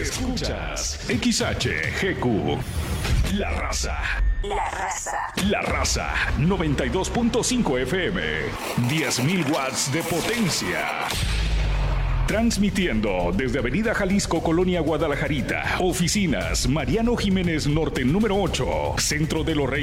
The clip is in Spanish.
Escuchas XHGQ. La Raza. La Raza. La Raza 92.5 FM. 10.000 watts de potencia. Transmitiendo desde Avenida Jalisco, Colonia Guadalajarita. Oficinas Mariano Jiménez Norte número 8. Centro de los Reyes.